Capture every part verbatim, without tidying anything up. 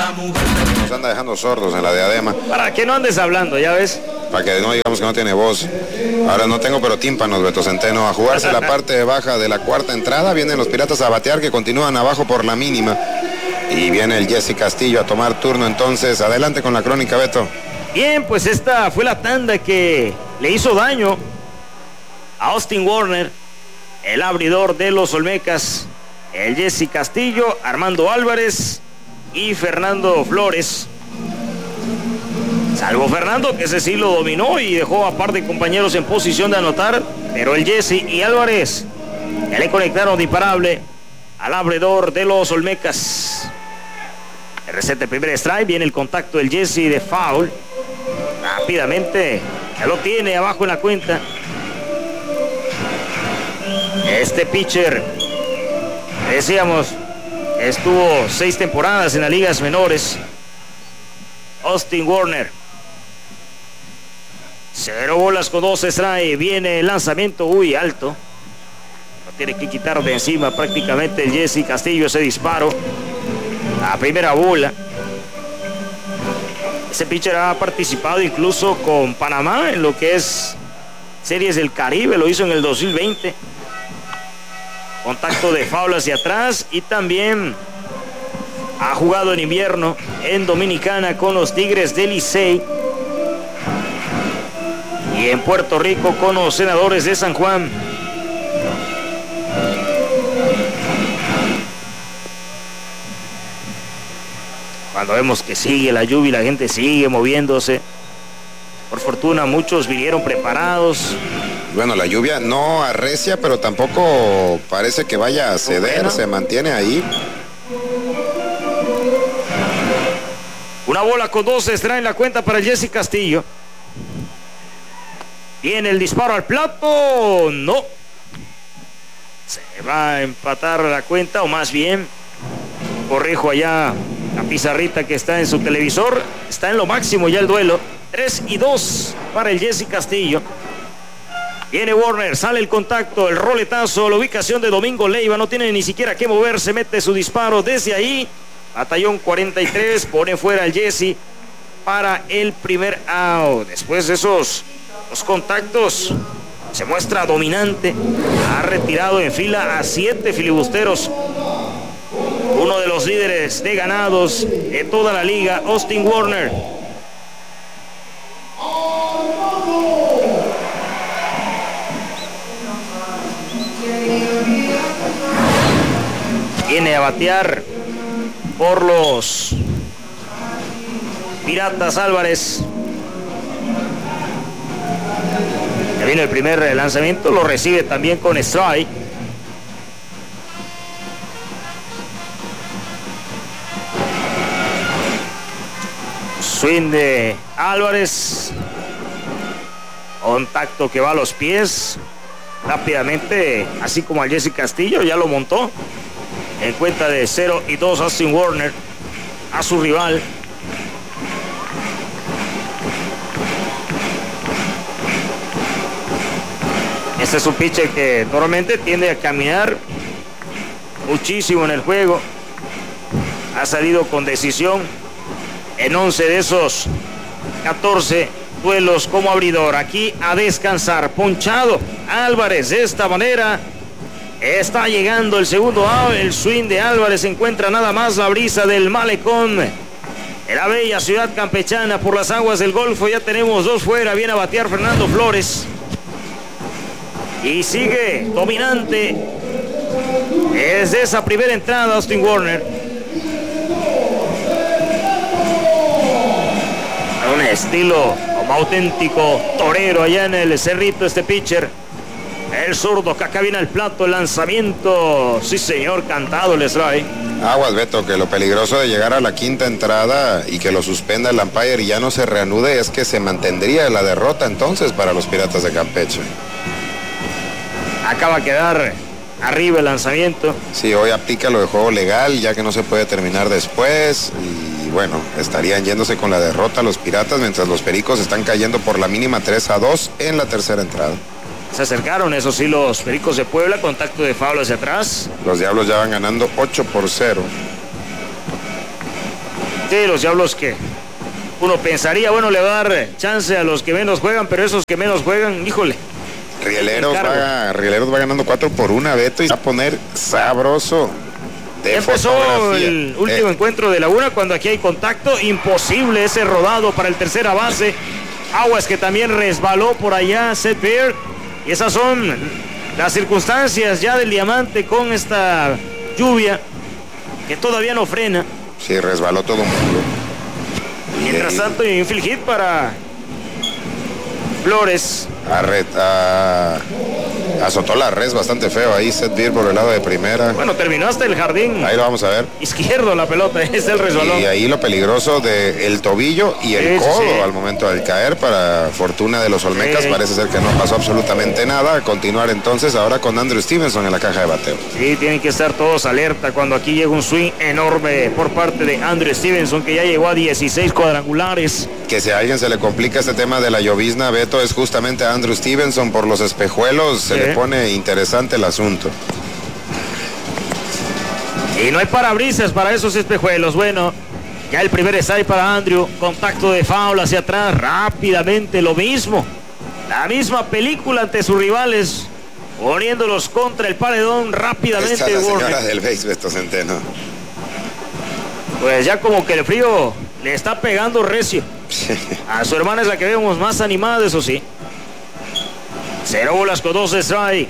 Nos anda dejando sordos en la diadema. Para que no andes hablando, ya ves. Para que no digamos que no tiene voz. Ahora no tengo pero tímpanos, Beto Centeno. A jugarse la parte baja de la cuarta entrada. Vienen los Piratas a batear, que continúan abajo por la mínima. Y viene el Jesse Castillo a tomar turno entonces. Adelante con la crónica, Beto. Bien, pues esta fue la tanda que le hizo daño a Austin Warner, el abridor de los Olmecas, el Jesse Castillo, Armando Álvarez y Fernando Flores. Salvo Fernando, que ese sí lo dominó y dejó a par de compañeros en posición de anotar, pero el Jesse y Álvarez ya le conectaron imparable al abridor de los Olmecas. El reset del primer strike, viene el contacto del Jesse de foul. Rápidamente, ya lo tiene abajo en la cuenta. Este pitcher, decíamos, estuvo seis temporadas en las ligas menores. Austin Warner. Cero bolas con dos strikes. Viene el lanzamiento, uy, alto. Lo tiene que quitar de encima prácticamente el Jesse Castillo ese disparo. La primera bola. Ese pitcher ha participado incluso con Panamá en lo que es Series del Caribe, lo hizo en el dos mil veinte. Contacto de foul hacia atrás y también ha jugado en invierno en Dominicana con los Tigres del Licey y en Puerto Rico con los Senadores de San Juan. Cuando vemos que sigue la lluvia y la gente sigue moviéndose, por fortuna muchos vinieron preparados. Bueno, la lluvia no arrecia, pero tampoco parece que vaya a ceder, bueno, se mantiene ahí. Una bola con dos extra en la cuenta para el Jesse Castillo. Viene el disparo al plato, no. Se va a empatar la cuenta, o más bien, corrijo allá la pizarrita que está en su televisor, está en lo máximo ya el duelo. tres y dos para el Jesse Castillo. Viene Warner, sale el contacto, el roletazo, la ubicación de Domingo Leiva, no tiene ni siquiera que moverse, mete su disparo desde ahí. Batallón cuarenta y tres, pone fuera al Jesse para el primer out. Después de esos los contactos, se muestra dominante. Ha retirado en fila a siete filibusteros. Uno de los líderes de ganados de toda la liga, Austin Warner. Viene a batear por los Piratas Álvarez. Ya viene el primer lanzamiento, lo recibe también con strike. Swing de Álvarez. Contacto que va a los pies. Rápidamente, así como al Jesse Castillo, ya lo montó. En cuenta de cero y dos, Austin Warner a su rival. Este es un pitcher que normalmente tiende a caminar muchísimo en el juego. Ha salido con decisión en once de esos catorce duelos como abridor. Aquí a descansar, ponchado Álvarez. De esta manera está llegando el segundo out. El swing de Álvarez encuentra nada más la brisa del malecón de la bella ciudad campechana por las aguas del Golfo. Ya tenemos dos fuera. Viene a batear Fernando Flores y sigue dominante desde esa primera entrada Austin Warner. Un estilo como auténtico torero allá en el Cerrito este pitcher. El zurdo que acá viene al plato, el lanzamiento, sí señor, cantado el strike. Aguas, Beto, que lo peligroso de llegar a la quinta entrada y que lo suspenda el umpire y ya no se reanude es que se mantendría la derrota entonces para los Piratas de Campeche. Acaba de quedar arriba el lanzamiento. Sí, hoy aplica lo de juego legal, ya que no se puede terminar después. Y bueno, estarían yéndose con la derrota los Piratas, mientras los Pericos están cayendo por la mínima tres a dos en la tercera entrada. Se acercaron, eso sí, los Pericos de Puebla, contacto de foul hacia atrás. Los Diablos ya van ganando ocho por cero. Sí, los Diablos que uno pensaría, bueno, le va a dar chance a los que menos juegan, pero esos que menos juegan, híjole. Rieleros va, Rieleros va ganando cuatro por una, Beto, y va a poner sabroso. De empezó fotografía. El último eh. encuentro de Laguna, cuando aquí hay contacto, imposible ese rodado para el tercera base. Aguas que también resbaló por allá Seth Beer. Y esas son las circunstancias ya del Diamante con esta lluvia que todavía no frena. Sí, resbaló todo el mundo. Mientras tanto, infield hit para Flores. Arret, a, azotó la res bastante feo ahí Seth Beer por el lado de primera. Bueno, terminó hasta el jardín. Ahí lo vamos a ver. Izquierdo la pelota, es el resbalón. Y ahí lo peligroso del tobillo y el sí, codo sí, sí. al momento de caer, para fortuna de los Olmecas. Sí. Parece ser que no pasó absolutamente nada. A continuar entonces ahora con Andrew Stevenson en la caja de bateo. Sí, tienen que estar todos alerta cuando aquí llega un swing enorme por parte de Andrew Stevenson, que ya llegó a dieciséis cuadrangulares. Que si a alguien se le complica este tema de la llovizna, Beto, es justamente a Andrew Stevenson por los espejuelos. Se sí. le pone interesante el asunto. Y no hay parabrisas para esos espejuelos. Bueno, ya el primer strike para Andrew. Contacto de foul hacia atrás. Rápidamente lo mismo. La misma película ante sus rivales. Poniéndolos contra el paredón rápidamente. Esta es la señora Warner. Del béisbol, Beto Centeno. Pues ya como que el frío le está pegando recio. A su hermana es la que vemos más animada, eso sí. Cero bolas con dos strike.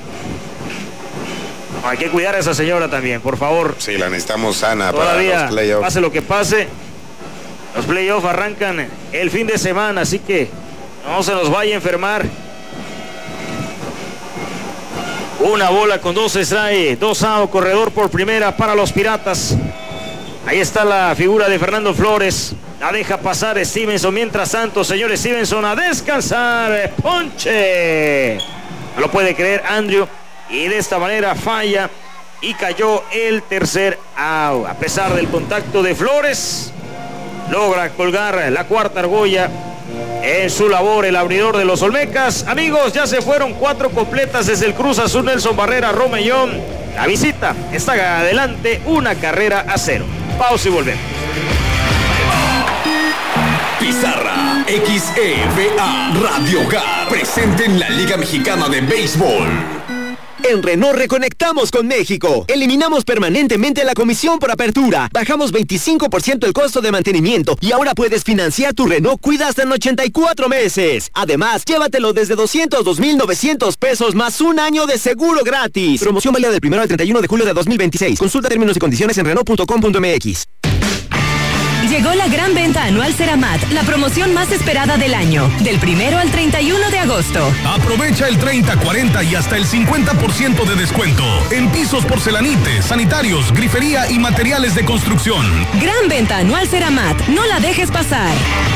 Hay que cuidar a esa señora también, por favor. Sí, la necesitamos sana. Todavía, para los playoffs. Pase lo que pase, los playoffs arrancan el fin de semana, así que no se nos vaya a enfermar. Una bola con dos strike, dos out, corredor por primera para los Piratas. Ahí está la figura de Fernando Flores. La deja pasar Stevenson. Mientras tanto, señor Stevenson, a descansar. Ponche. No lo puede creer Andrew. Y de esta manera falla. Y cayó el tercer out. A pesar del contacto de Flores, logra colgar la cuarta argolla en su labor el abridor de los Olmecas. Amigos, ya se fueron cuatro completas desde el Cruz Azul Nelson Barrera Romellón. La visita está adelante, una carrera a cero. Pausa y volvemos. Pizarra X E V A Radio Hogar presente en la Liga Mexicana de Béisbol. En Renault reconectamos con México. Eliminamos permanentemente la comisión por apertura. Bajamos veinticinco por ciento el costo de mantenimiento y ahora puedes financiar tu Renault Cuida hasta en ochenta y cuatro meses. Además, llévatelo desde doscientos dos mil novecientos pesos más un año de seguro gratis. Promoción válida del primero al treinta y uno de julio de dos mil veintiséis. Consulta términos y condiciones en Renault punto com punto m x. Llegó la gran venta anual Ceramat, la promoción más esperada del año, del primero al treinta y uno de agosto. Aprovecha el treinta, cuarenta y hasta el cincuenta por ciento de descuento en pisos, porcelanites, sanitarios, grifería y materiales de construcción. Gran venta anual Ceramat, no la dejes pasar.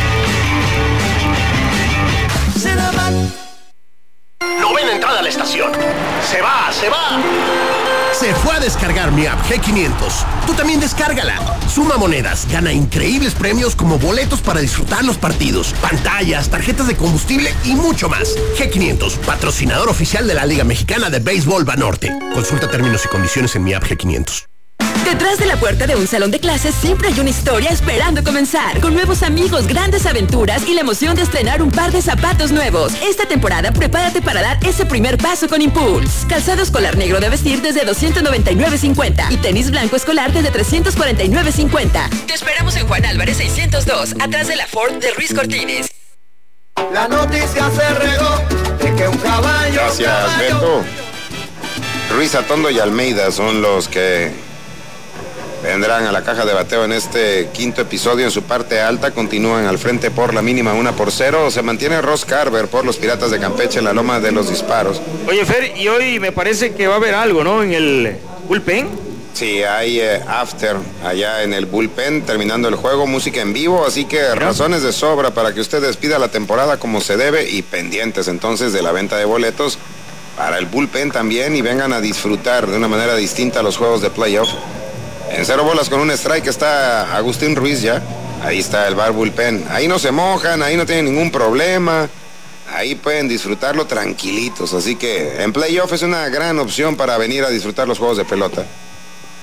Ceramat. Novena entrada a la estación. Se va, se va. Se fue a descargar mi app G quinientos. Tú también descárgala. Suma monedas, gana increíbles premios como boletos para disfrutar los partidos, pantallas, tarjetas de combustible y mucho más. G quinientos, patrocinador oficial de la Liga Mexicana de Béisbol Banorte. Consulta términos y condiciones en mi app G quinientos. Detrás de la puerta de un salón de clases siempre hay una historia esperando comenzar. Con nuevos amigos, grandes aventuras y la emoción de estrenar un par de zapatos nuevos. Esta temporada prepárate para dar ese primer paso con Impulse. Calzado escolar negro de vestir desde doscientos noventa y nueve cincuenta y tenis blanco escolar desde trescientos cuarenta y nueve cincuenta. Te esperamos en Juan Álvarez seiscientos dos, atrás de la Ford de Ruiz Cortines. La noticia se regó de que un caballo... Gracias, caballo... Beto. Ruiz Atondo y Almeida son los que vendrán a la caja de bateo en este quinto episodio. En su parte alta continúan al frente por la mínima una por cero. Se mantiene Ross Carver por los Piratas de Campeche en la loma de los disparos. Oye, Fer, y hoy me parece que va a haber algo, ¿no? En el bullpen. Sí, hay eh, after allá en el bullpen terminando el juego, música en vivo, así que ¿Mira? razones de sobra para que usted despida la temporada como se debe y pendientes entonces de la venta de boletos para el bullpen también y vengan a disfrutar de una manera distinta los juegos de playoff. En cero bolas con un strike está Agustín Ruiz ya. Ahí está el bar bullpen. Ahí no se mojan, ahí no tienen ningún problema. Ahí pueden disfrutarlo tranquilitos. Así que en playoff es una gran opción para venir a disfrutar los juegos de pelota.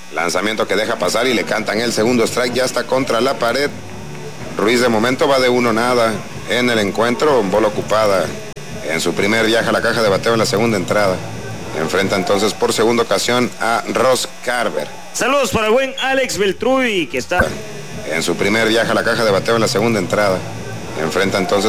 Lanzamiento que deja pasar y le cantan el segundo strike, ya está contra la pared. Ruiz de momento va de uno nada en el encuentro, bola ocupada en su primer viaje a la caja de bateo en la segunda entrada. Enfrenta entonces por segunda ocasión a Ross Carver. Saludos para el buen Alex Beltruy, que está en su primer viaje a la caja de bateo en la segunda entrada. Enfrenta entonces